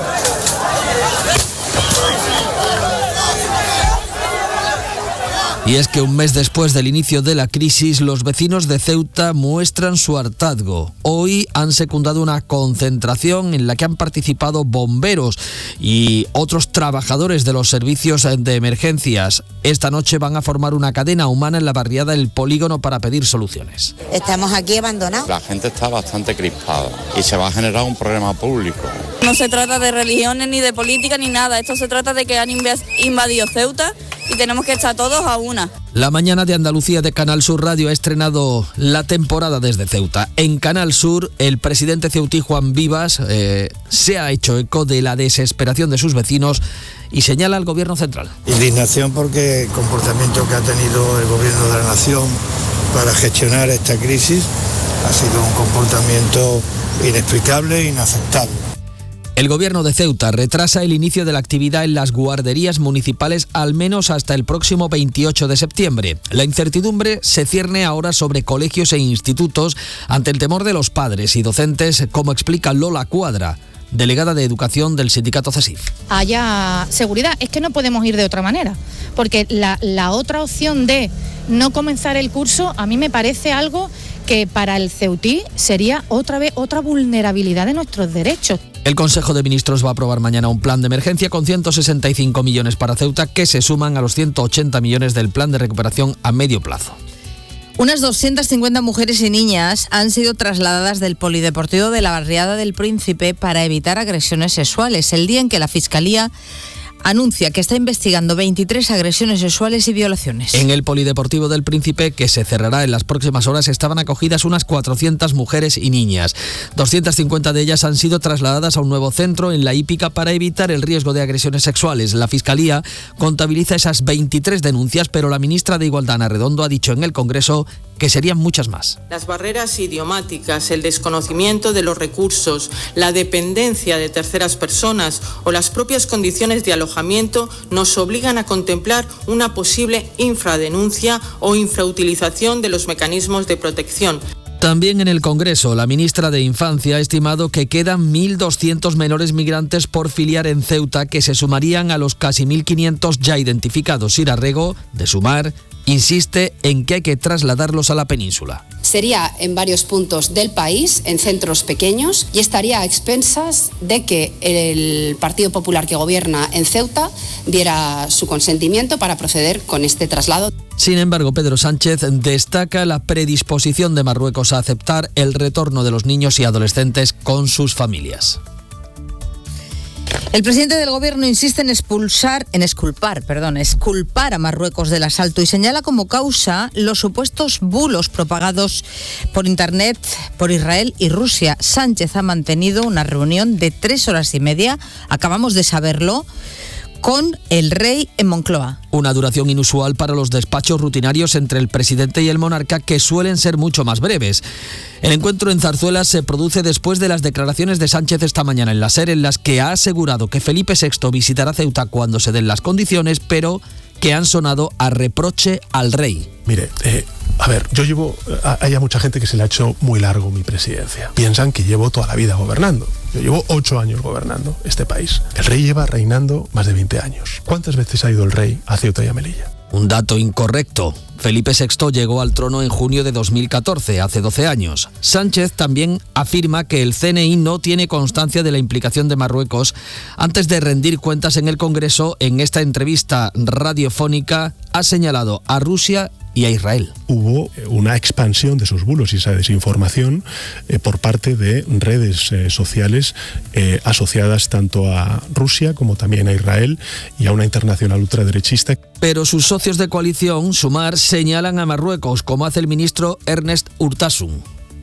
Y es que un mes después del inicio de la crisis, los vecinos de Ceuta muestran su hartazgo. Hoy han secundado una concentración en la que han participado bomberos y otros trabajadores de los servicios de emergencias. Esta noche van a formar una cadena humana en la barriada El Polígono para pedir soluciones. Estamos aquí abandonados. La gente está bastante crispada y se va a generar un problema público. No se trata de religiones ni de política ni nada. Esto se trata de que han invadido Ceuta y tenemos que estar todos a una. La mañana de Andalucía de Canal Sur Radio ha estrenado la temporada desde Ceuta. En Canal Sur, el presidente ceutí Juan Vivas se ha hecho eco de la desesperación de sus vecinos y señala al gobierno central. Indignación porque el comportamiento que ha tenido el gobierno de la nación para gestionar esta crisis ha sido un comportamiento inexplicable e inaceptable. El gobierno de Ceuta retrasa el inicio de la actividad en las guarderías municipales al menos hasta el próximo 28 de septiembre. La incertidumbre se cierne ahora sobre colegios e institutos ante el temor de los padres y docentes, como explica Lola Cuadra, delegada de Educación del sindicato CESIF. Haya seguridad, es que no podemos ir de otra manera, porque la otra opción de no comenzar el curso a mí me parece algo que para el ceutí sería otra vez otra vulnerabilidad de nuestros derechos. El Consejo de Ministros va a aprobar mañana un plan de emergencia con 165 millones para Ceuta, que se suman a los 180 millones del plan de recuperación a medio plazo. Unas 250 mujeres y niñas han sido trasladadas del polideportivo de la barriada del Príncipe para evitar agresiones sexuales, el día en que la Fiscalía anuncia que está investigando 23 agresiones sexuales y violaciones. En el Polideportivo del Príncipe, que se cerrará en las próximas horas, estaban acogidas unas 400 mujeres y niñas. 250 de ellas han sido trasladadas a un nuevo centro en la hípica para evitar el riesgo de agresiones sexuales. La Fiscalía contabiliza esas 23 denuncias, pero la ministra de Igualdad, Ana Redondo, ha dicho en el Congreso que serían muchas más. Las barreras idiomáticas, el desconocimiento de los recursos, la dependencia de terceras personas o las propias condiciones de alojamiento nos obligan a contemplar una posible infradenuncia o infrautilización de los mecanismos de protección. También en el Congreso, la ministra de Infancia ha estimado que quedan 1.200 menores migrantes por filiar en Ceuta, que se sumarían a los casi 1.500 ya identificados. Sira Rego, de Sumar, insiste en que hay que trasladarlos a la península. Sería en varios puntos del país, en centros pequeños, y estaría a expensas de que el Partido Popular que gobierna en Ceuta diera su consentimiento para proceder con este traslado. Sin embargo, Pedro Sánchez destaca la predisposición de Marruecos a aceptar el retorno de los niños y adolescentes con sus familias. El presidente del Gobierno insiste en exculpar a Marruecos del asalto y señala como causa los supuestos bulos propagados por Internet por Israel y Rusia. Sánchez ha mantenido una reunión de 3 horas y media, acabamos de saberlo, con el rey en Moncloa. Una duración inusual para los despachos rutinarios entre el presidente y el monarca, que suelen ser mucho más breves. El encuentro en Zarzuela se produce después de las declaraciones de Sánchez esta mañana en la SER, en las que ha asegurado que Felipe VI visitará Ceuta cuando se den las condiciones, pero que han sonado a reproche al rey. Mire, hay mucha gente que se le ha hecho muy largo mi presidencia. Piensan que llevo toda la vida gobernando. Yo llevo 8 años gobernando este país. El rey lleva reinando más de 20 años. ¿Cuántas veces ha ido el rey a Ceuta y a Melilla? Un dato incorrecto. Felipe VI llegó al trono en junio de 2014, hace 12 años. Sánchez también afirma que el CNI no tiene constancia de la implicación de Marruecos. Antes de rendir cuentas en el Congreso, en esta entrevista radiofónica, ha señalado a Rusia y a Israel. Hubo una expansión de esos bulos y esa desinformación por parte de redes sociales asociadas tanto a Rusia como también a Israel y a una internacional ultraderechista. Pero sus socios de coalición, Sumar, señalan a Marruecos, como hace el ministro Ernest Urtasun.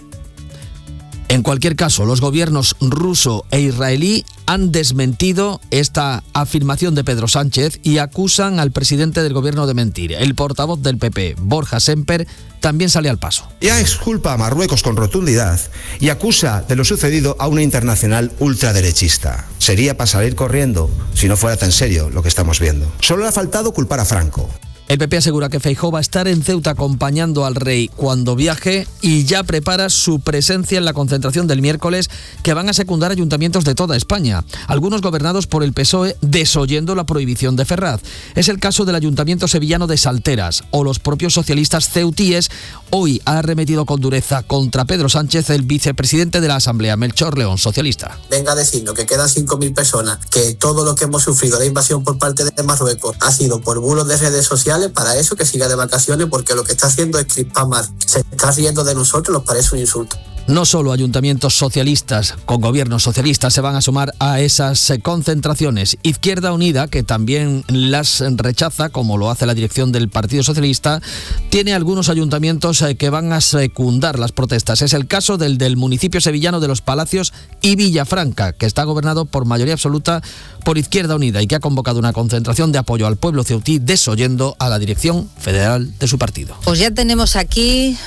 En cualquier caso, los gobiernos ruso e israelí han desmentido esta afirmación de Pedro Sánchez y acusan al presidente del gobierno de mentir. El portavoz del PP, Borja Semper, también sale al paso. Ya exculpa a Marruecos con rotundidad y acusa de lo sucedido a una internacional ultraderechista. Sería para salir corriendo si no fuera tan serio lo que estamos viendo. Solo le ha faltado culpar a Franco. El PP asegura que Feijóo va a estar en Ceuta acompañando al rey cuando viaje y ya prepara su presencia en la concentración del miércoles, que van a secundar ayuntamientos de toda España, algunos gobernados por el PSOE, desoyendo la prohibición de Ferraz. Es el caso del ayuntamiento sevillano de Salteras o los propios socialistas ceutíes. Hoy ha arremetido con dureza contra Pedro Sánchez el vicepresidente de la Asamblea, Melchor León, socialista. Venga a decirnos que quedan 5.000 personas, que todo lo que hemos sufrido, la invasión por parte de Marruecos, ha sido por bulos de redes sociales. Para eso que siga de vacaciones, porque lo que está haciendo es crispar más. Se está riendo de nosotros, nos parece un insulto. No solo ayuntamientos socialistas con gobiernos socialistas se van a sumar a esas concentraciones. Izquierda Unida, que también las rechaza, como lo hace la dirección del Partido Socialista, tiene algunos ayuntamientos que van a secundar las protestas. Es el caso del municipio sevillano de Los Palacios y Villafranca, que está gobernado por mayoría absoluta por Izquierda Unida y que ha convocado una concentración de apoyo al pueblo ceutí, desoyendo a la dirección federal de su partido. Pues ya tenemos aquí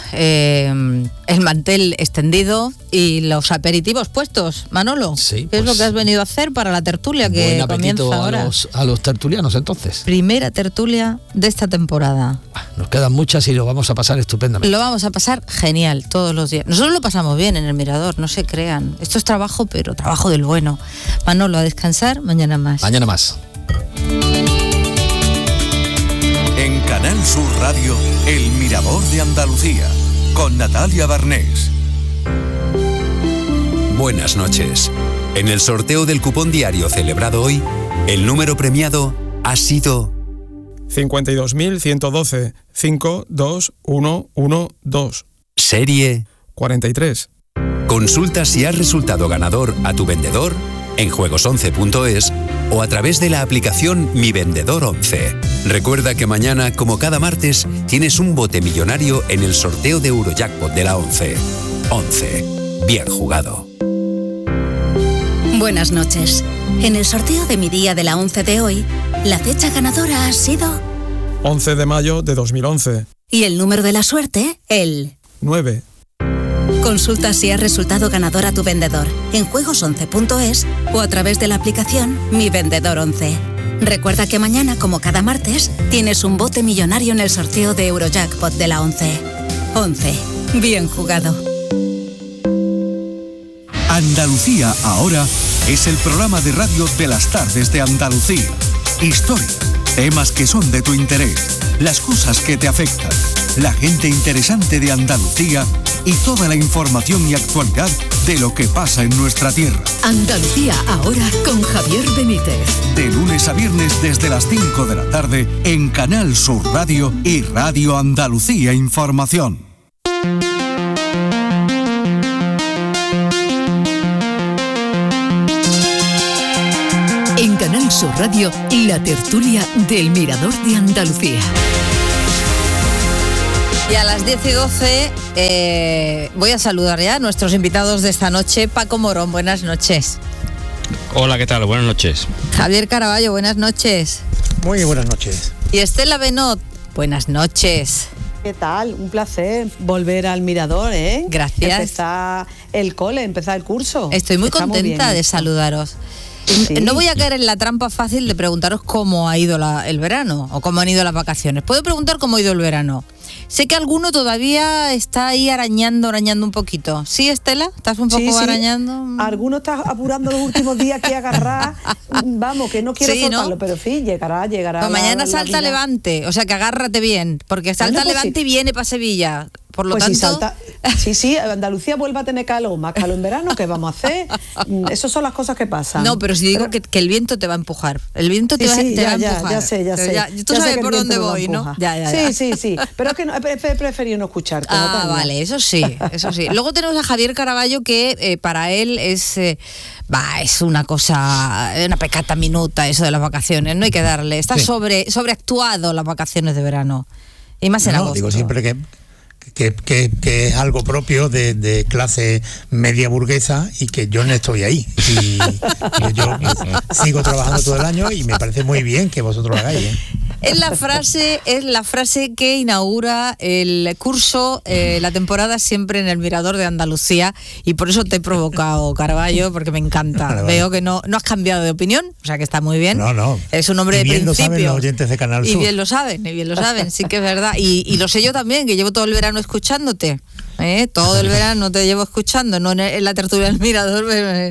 el mantel extendido y los aperitivos puestos. Manolo, sí, ¿qué es lo que has venido a hacer para la tertulia que comienza ahora? A los tertulianos, entonces. Primera tertulia de esta temporada. Nos quedan muchas y lo vamos a pasar estupendamente. Lo vamos a pasar genial todos los días. Nosotros lo pasamos bien en el Mirador, no se crean. Esto es trabajo, pero trabajo del bueno. Manolo, a descansar, mañana más. Mañana más. En Canal Sur Radio, El Mirador de Andalucía, con Natalia Barnés. Buenas noches. En el sorteo del cupón diario celebrado hoy, el número premiado ha sido 52.112 52112. Serie 43. Consulta si has resultado ganador a tu vendedor en juegos11.es o a través de la aplicación Mi Vendedor 11. Recuerda que mañana, como cada martes, tienes un bote millonario en el sorteo de Eurojackpot de la 11. 11. Bien jugado. Buenas noches. En el sorteo de Mi Día de la 11 de hoy, la fecha ganadora ha sido 11 de mayo de 2011. Y el número de la suerte, el 9. Consulta si has resultado ganador a tu vendedor en juegos11.es o a través de la aplicación Mi Vendedor 11. Recuerda que mañana, como cada martes, tienes un bote millonario en el sorteo de Eurojackpot de la 11. 11. Bien jugado. Andalucía ahora es el programa de radio de las tardes de Andalucía. Historia, temas que son de tu interés, las cosas que te afectan, la gente interesante de Andalucía y toda la información y actualidad de lo que pasa en nuestra tierra. Andalucía ahora con Javier Benítez. De lunes a viernes desde las 5 de la tarde en Canal Sur Radio y Radio Andalucía Información. En Canal Sur Radio, la tertulia del Mirador de Andalucía. Y a las 10:12 voy a saludar ya a nuestros invitados de esta noche. Paco Morón, buenas noches. Hola, ¿qué tal? Buenas noches. Javier Caraballo, buenas noches. Muy buenas noches. Y Estela Benot, buenas noches. ¿Qué tal? Un placer volver al Mirador, ¿eh? Gracias. Empezar el cole, empezar el curso. Estoy muy contenta de saludaros. Sí. No voy a caer en la trampa fácil de preguntaros cómo ha ido el verano o cómo han ido las vacaciones. Puedo preguntar cómo ha ido el verano. Sé que alguno todavía está ahí arañando un poquito. ¿Sí, Estela? ¿Estás un poco arañando? Alguno está apurando los últimos días que agarrar. Vamos, que no quiero soltarlo, ¿no? Pero sí, llegará. Pues mañana salta Levante, o sea que agárrate bien, porque salta Levante y viene para Sevilla. Por lo tanto... Sí, Andalucía vuelve a tener calor, más calor en verano, ¿qué vamos a hacer? Esas son las cosas que pasan. No, pero si digo que el viento te va a empujar. El viento te va a empujar. Ya sé. Tú sabes por dónde voy, ¿no? Ya. Sí. Pero es que he preferido no escucharte. Vale, eso sí. Luego tenemos a Javier Caraballo, que para él es una cosa, una pecata minuta eso de las vacaciones. No hay que darle. Está sobreactuado las vacaciones de verano. Y más en agosto. Digo siempre que es algo propio de clase media burguesa y que yo no estoy ahí. Y yo sigo trabajando todo el año y me parece muy bien que vosotros lo hagáis. Es la frase que inaugura el curso, la temporada siempre en el Mirador de Andalucía, y por eso te he provocado, Caraballo, porque me encanta. Vale. Veo que no has cambiado de opinión, o sea que está muy bien. No. Es un hombre de principio. Lo saben los oyentes de Canal Sur. Y bien lo saben, sí que es verdad. Y lo sé yo también, que llevo todo el verano escuchándote. Todo el verano te llevo escuchando, no en la tertulia del Mirador.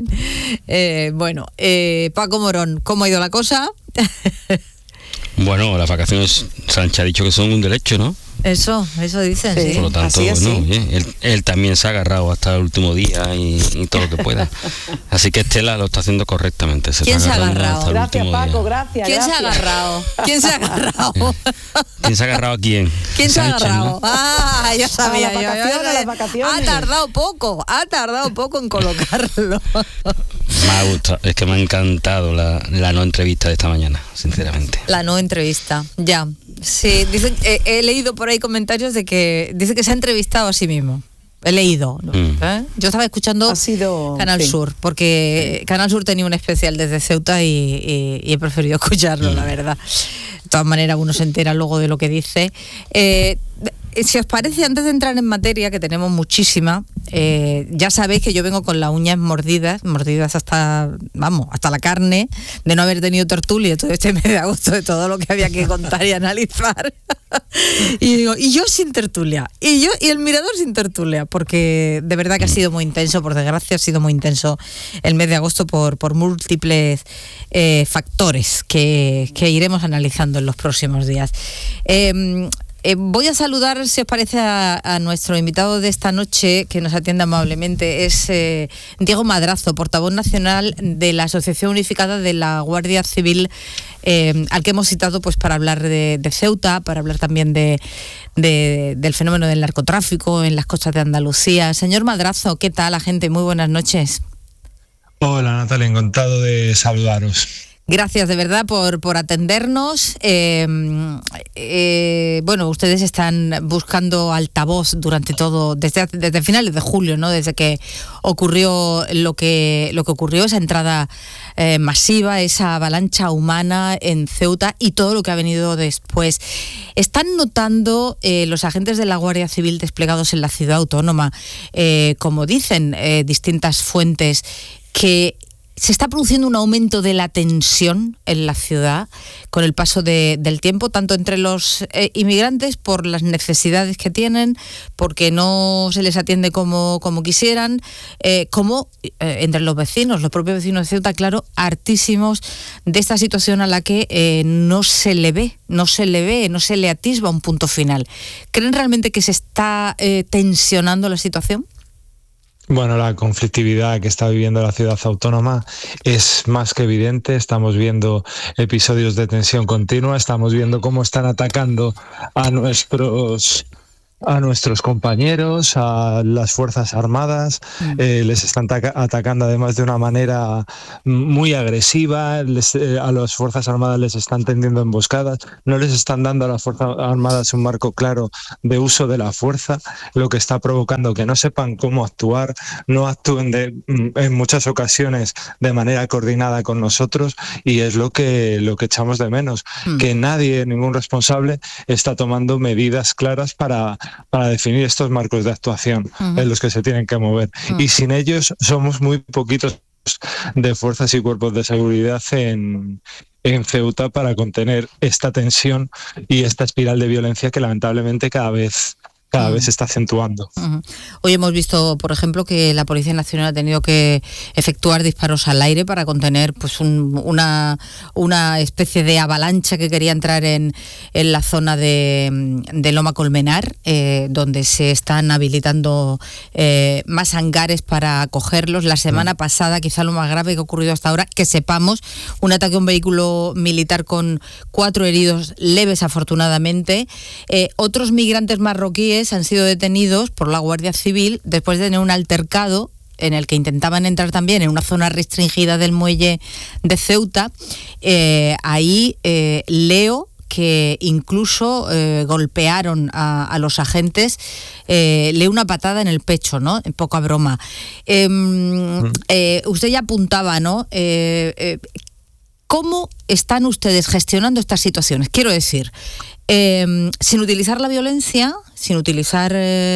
Paco Morón, ¿cómo ha ido la cosa? Bueno, las vacaciones, Sánchez ha dicho que son un derecho, ¿no? Eso dicen, sí. Por lo tanto, él también se ha agarrado hasta el último día y todo lo que pueda. Así que Estela lo está haciendo correctamente. ¿Quién se ha agarrado? Gracias, Paco, gracias. ¿Quién se ha agarrado? ¿Quién se ha agarrado a quién? ¿Quién se ha agarrado? Ya sabía yo. Las vacaciones. Ha tardado poco en colocarlo. Me ha gustado, es que me ha encantado la no entrevista de esta mañana, sinceramente. La no entrevista, ya. Sí, dicen, he leído por ahí comentarios de que dice que se ha entrevistado a sí mismo. He leído. Yo estaba escuchando Canal Sur, porque Canal Sur tenía un especial desde Ceuta y he preferido escucharlo, la verdad. De todas maneras, uno se entera luego de lo que dice. Si os parece, antes de entrar en materia, que tenemos muchísima, ya sabéis que yo vengo con las uñas mordidas hasta la carne, de no haber tenido tertulia todo este mes de agosto, de todo lo que había que contar y analizar. Y digo, y yo sin tertulia, y el Mirador sin tertulia, porque de verdad que ha sido muy intenso, por desgracia ha sido muy intenso el mes de agosto por múltiples factores que iremos analizando en los próximos días. Voy a saludar, si os parece, a nuestro invitado de esta noche, que nos atiende amablemente. Es Diego Madrazo, portavoz nacional de la Asociación Unificada de la Guardia Civil, al que hemos citado pues para hablar de Ceuta, para hablar también del fenómeno del narcotráfico en las costas de Andalucía. Señor Madrazo, ¿qué tal, la gente? Muy buenas noches. Hola, Natalia, encantado de saludaros. Gracias de verdad por atendernos. Bueno, ustedes están buscando altavoz durante todo, desde finales de julio, ¿no? Desde que ocurrió lo que ocurrió, esa entrada masiva, esa avalancha humana en Ceuta y todo lo que ha venido después. ¿Están notando los agentes de la Guardia Civil desplegados en la ciudad autónoma, como dicen distintas fuentes, que se está produciendo un aumento de la tensión en la ciudad con el paso del tiempo, tanto entre los inmigrantes por las necesidades que tienen, porque no se les atiende como quisieran, como entre los vecinos, los propios vecinos de Ceuta, claro, hartísimos de esta situación a la que no se le atisba un punto final? ¿Creen realmente que se está tensionando la situación? Bueno, la conflictividad que está viviendo la ciudad autónoma es más que evidente. Estamos viendo episodios de tensión continua, estamos viendo cómo están atacando a nuestros compañeros, a las Fuerzas Armadas, les están atacando además de una manera muy agresiva, a las Fuerzas Armadas les están tendiendo emboscadas, no les están dando a las Fuerzas Armadas un marco claro de uso de la fuerza, lo que está provocando que no sepan cómo actuar, no actúen en muchas ocasiones de manera coordinada con nosotros, y es lo que echamos de menos, que nadie, ningún responsable, está tomando medidas claras para definir estos marcos de actuación en los que se tienen que mover. Y sin ellos somos muy poquitos de fuerzas y cuerpos de seguridad en Ceuta para contener esta tensión y esta espiral de violencia que lamentablemente cada vez se está acentuando. Hoy hemos visto, por ejemplo, que la Policía Nacional ha tenido que efectuar disparos al aire para contener pues una especie de avalancha que quería entrar en la zona de Loma Colmenar, donde se están habilitando más hangares para acogerlos. La semana pasada, quizá lo más grave que ha ocurrido hasta ahora, que sepamos, un ataque a un vehículo militar con 4 heridos leves, afortunadamente. Otros migrantes marroquíes han sido detenidos por la Guardia Civil después de tener un altercado en el que intentaban entrar también en una zona restringida del muelle de Ceuta. Ahí leo que incluso golpearon a los agentes, leo una patada en el pecho, ¿no? En poca broma. Usted ya apuntaba, ¿no? ¿Cómo están ustedes gestionando estas situaciones? Quiero decir, sin utilizar la violencia, sin utilizar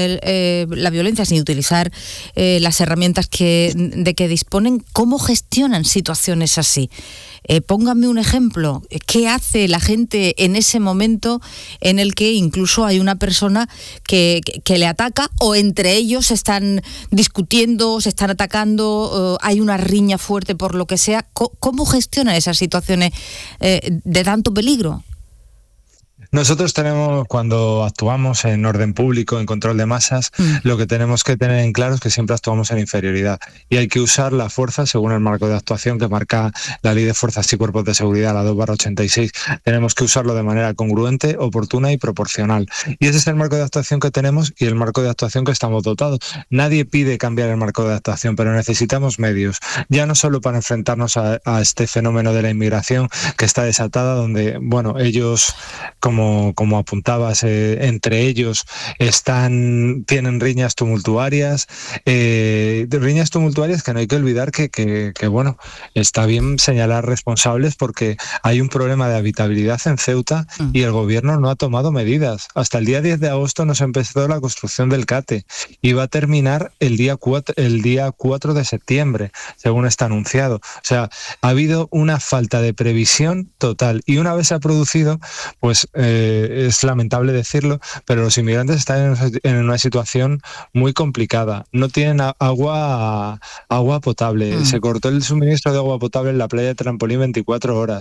las herramientas de que disponen, ¿cómo gestionan situaciones así? Pónganme un ejemplo. ¿Qué hace la gente en ese momento en el que incluso hay una persona que le ataca, o entre ellos se están discutiendo, se están atacando, hay una riña fuerte por lo que sea? ¿Cómo gestionan esas situaciones de tanto peligro? Nosotros tenemos, cuando actuamos en orden público, en control de masas, lo que tenemos que tener en claro es que siempre actuamos en inferioridad y hay que usar la fuerza según el marco de actuación que marca la Ley de Fuerzas y Cuerpos de Seguridad, la 2/86. Tenemos que usarlo de manera congruente, oportuna y proporcional. Y ese es el marco de actuación que tenemos y el marco de actuación que estamos dotados. Nadie pide cambiar el marco de actuación, pero necesitamos medios, ya no solo para enfrentarnos a este fenómeno de la inmigración que está desatada, donde, bueno, ellos, como apuntabas, entre ellos tienen riñas tumultuarias que no hay que olvidar que bueno, está bien señalar responsables porque hay un problema de habitabilidad en Ceuta y el gobierno no ha tomado medidas. Hasta el día 10 de agosto no se empezó la construcción del CATE y va a terminar el día 4 de septiembre, según está anunciado. O sea, ha habido una falta de previsión total y una vez se ha producido, pues es lamentable decirlo, pero los inmigrantes están en una situación muy complicada. No tienen agua potable. Se cortó el suministro de agua potable en la playa de Trampolín 24 horas.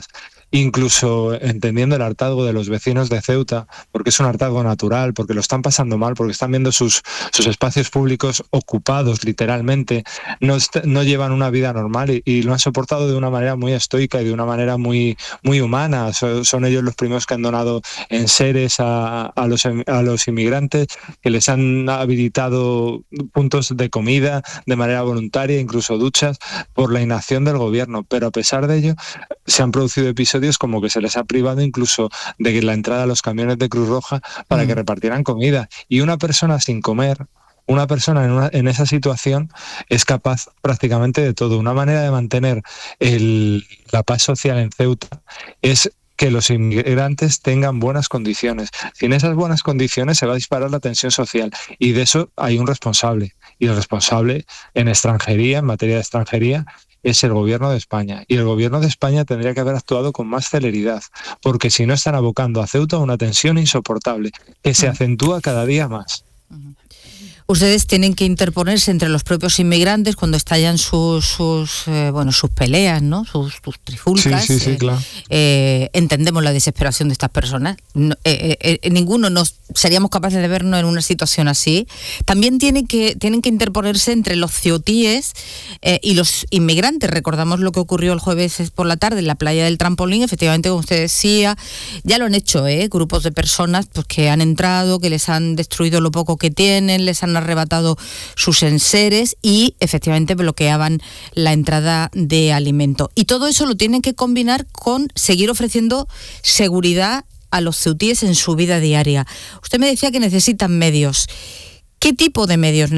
incluso entendiendo el hartazgo de los vecinos de Ceuta, porque es un hartazgo natural, porque lo están pasando mal, porque están viendo sus espacios públicos ocupados literalmente, no llevan una vida normal y lo han soportado de una manera muy estoica y de una manera muy, muy humana. Son ellos los primeros que han donado enseres a los inmigrantes, que les han habilitado puntos de comida de manera voluntaria, incluso duchas, por la inacción del gobierno. Pero a pesar de ello, se han producido episodios como que se les ha privado incluso de la entrada a los camiones de Cruz Roja para que repartieran comida. Y una persona sin comer, una persona en esa situación es capaz prácticamente de todo. Una manera de mantener la paz social en Ceuta es que los inmigrantes tengan buenas condiciones. Sin esas buenas condiciones se va a disparar la tensión social y de eso hay un responsable. Y el responsable en extranjería, en materia de extranjería, es el gobierno de España. Y el gobierno de España tendría que haber actuado con más celeridad, porque si no están abocando a Ceuta a una tensión insoportable que se acentúa cada día más. Ustedes tienen que interponerse entre los propios inmigrantes cuando estallan sus peleas, ¿no? Sus trifulcas. Sí, claro. Entendemos la desesperación de estas personas. Ninguno seríamos capaces de vernos en una situación así. También tienen que interponerse entre los ceutíes y los inmigrantes. Recordamos lo que ocurrió el jueves por la tarde en la playa del Trampolín. Efectivamente, como usted decía, ya lo han hecho, grupos de personas pues, que han entrado, que les han destruido lo poco que tienen, les han arrebatado sus enseres y efectivamente bloqueaban la entrada de alimento. Y todo eso lo tienen que combinar con seguir ofreciendo seguridad a los ceutíes en su vida diaria. Usted me decía que necesitan medios. ¿Qué tipo de medios